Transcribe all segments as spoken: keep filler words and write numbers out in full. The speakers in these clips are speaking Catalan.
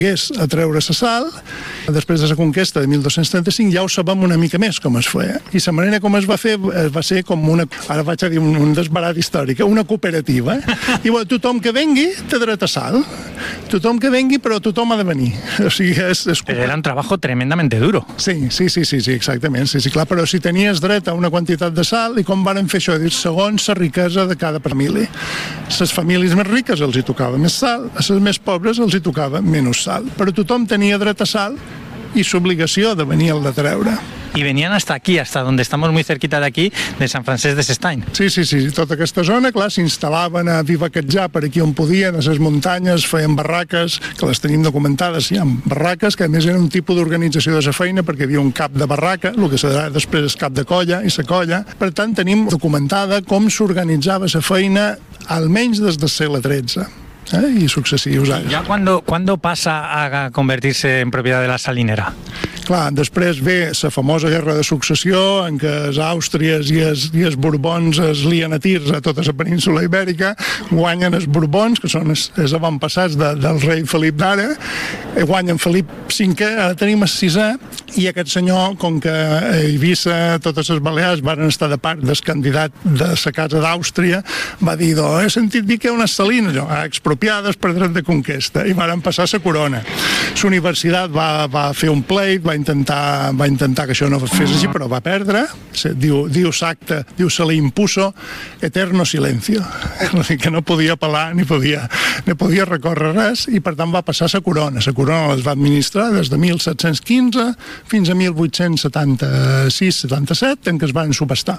a treure la sal, després de la conquesta de mil dos-cents trenta-cinc ja ho sabem una mica més com es feia. I la manera com es va fer va ser com una, ara vaig a dir un, un desbarat històric, una cooperativa. I bueno, tothom que vengui té dret a sal. Tothom que vengui, però tothom ha de venir. O sigui, és, és... Però era un trabajo tremendamente duro. Sí, sí, sí, sí, sí exactament. Sí, sí, clar, però si tenies dret a una quantitat de sal, i com varen fer això? Dir, segons la riquesa de cada família. Les famílies més riques els hi tocava més sal, a les més pobres els hi tocava menys sal. Però tothom tenia dret a sal i l'obligació de venir el de treure. Y venían hasta aquí, hasta donde estamos muy cerquita de aquí, de Sant Francesc de Sestany. Sí, sí, sí, tota aquesta zona, clar, s'instal·laven a vivaquetjar per aquí on podien, a les muntanyes, feien barraques, que les tenim documentades, hi ha barraques, que a més era un tipus d'organització de la feina, perquè hi havia un cap de barraca, el que serà després el cap de colla i la colla. Per tant, tenim documentada com s'organitzava la feina almenys des del segle tretze. Eh, y sucesivos años. ¿Ya cuándo, cuándo pasa a convertirse en propiedad de la salinera? Clar, després ve la famosa guerra de successió en què els Àustries i els, i els Borbons es lien a tirs a tota la península ibèrica, guanyen els Borbons, que són els, els avantpassats de, del rei Felip d'ara, guanyen Felip cinquè, ara tenim el sisè, i aquest senyor, com que a Eivissa, totes les Balears van estar de part del candidat de la casa d'Àustria, va dir, oh, he sentit dir que hi ha unes salines, jo, expropiades per dret de conquesta, i van passar la corona. La universitat va, va fer un pleit, va intentar, va intentar que això no fes així, però va perdre. Diu, diu s'acte, diu se li impuso eterno silencio. Que no podia apel·lar ni podia, ni podia recórrer res, i per tant va passar la corona. La corona les va administrar des de mil set-cents quinze fins a mil vuit-cents setanta-sis setanta-set, en què es van subhastar.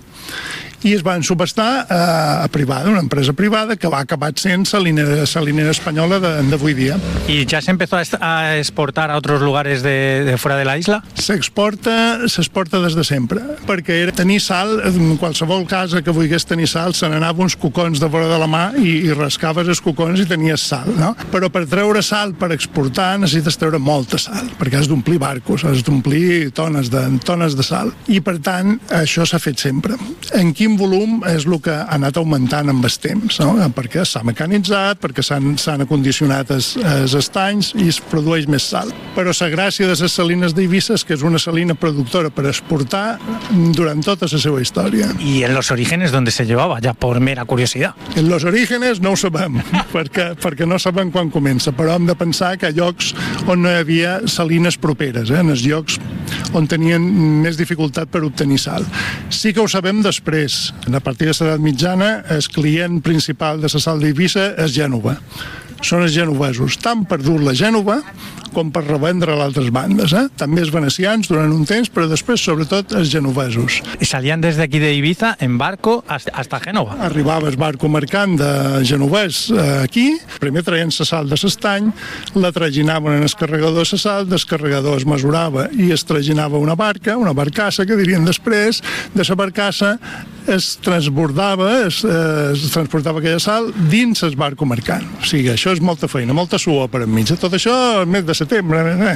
I es van subhastar a, a privada, una empresa privada que va acabar sent salinera, salinera espanyola d'avui dia. ¿Y ya se empezó a exportar a otros lugares de, de fuera de la isla? S'exporta, s'exporta des de sempre, perquè era tenir sal, en qualsevol casa que volgués tenir sal, se n'anava uns cocons de vora de la mà i, i rascaves els cocons i tenies sal, no? Però per treure sal, per exportar, necessites treure molta sal, perquè has d'omplir barcos, has d'omplir tones de, tones de sal. I per tant, això s'ha fet sempre. En quin volum és el que ha anat augmentant amb el temps, no? Perquè s'ha mecanitzat, perquè s'han acondicionat els, els estanys i es produeix més sal. Però la gràcia de les salines d'Eivissa és que és una salina productora per exportar durant tota la seva història. ¿Y en los orígenes dónde se llevaba, ya por mera curiosidad? En los orígenes no ho sabem, perquè, perquè no sabem quan comença, però hem de pensar que hi ha llocs on no hi havia salines properes, eh? En els llocs on tenien més dificultat per obtenir sal. Sí que ho sabem després. A partir de l'edat mitjana, el client principal de la sal d'Eivissa és Gènova. Són els genovesos, tant per dur la Gènova com per revendre a altres bandes. Eh? També els venecians durant un temps, però després, sobretot, els genovesos. I salien des d'aquí d'Eivissa en barco hasta, hasta Gènova? Arribava el barco mercant de genovès aquí, primer traien la sal de l'estany, la traginaven en el carregador de la sal, del carregador es mesurava i es traginava una barca, una barcassa, que dirien després, de la barcassa es transbordava, es, es transportava aquella sal dins el barco mercant. O sigui, això és molta feina, molta suor per enmig. Tot això al mes de setembre. Eh?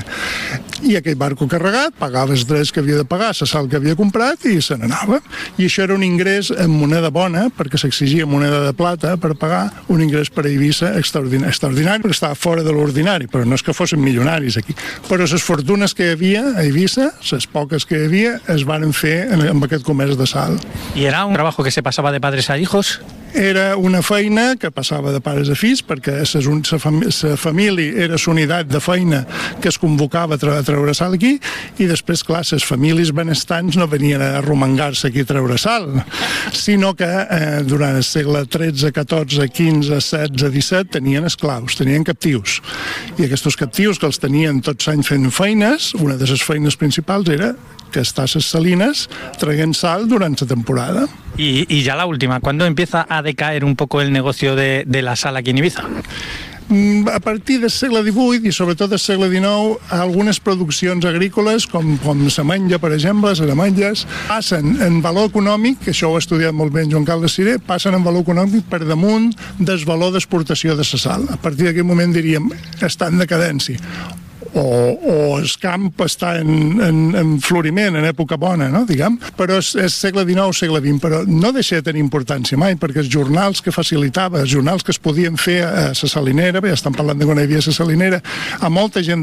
I aquell barco carregat pagava els drets que havia de pagar, la sal que havia comprat i se n'anava. I això era un ingrés en moneda bona, perquè s'exigia moneda de plata per pagar, un ingrés per a Eivissa extraordinari, extraordinari perquè estava fora de l'ordinari, però no és que fossin milionaris aquí. Però les fortunes que hi havia a Eivissa, les poques que hi havia, es van fer amb aquest comerç de sal. I era un trabajo que se pasaba de padres a hijos? Era una feina que passava de pares a fills, perquè la família era la unitat de feina que es convocava a treure sal aquí, i després, clar, les famílies benestants no venien a romangar-se aquí a treure sal, sinó que eh, durant el segle tretze, catorze, quinze, setze, disset tenien esclaus, tenien captius. I aquests captius que els tenien tots anys fent feines, una de les feines principals era que està a les salines traient sal durant la temporada. Y, y ya la última, ¿cuándo empieza a decaer un poco el negocio de, de la sal aquí en Ibiza? A partir del segle divuit i sobretot del segle dinou, algunes produccions agrícoles, com, com la manja, per exemple, les ametlles, passen en valor econòmic, que això ho ha estudiat molt bé en Joan Carles Siré, passen en valor econòmic per damunt del valor d'exportació de la sal. A partir d'aquest moment diríem, està en decadència. O, o el camp està en, en, en floriment, en època bona, no? Diguem, però és, és segle dinou, segle vint, però no deixa de tenir importància mai, perquè els jornals que facilitava, els jornals que es podien fer a la salinera, ja estan parlant de quan hi havia la salinera, a molta gent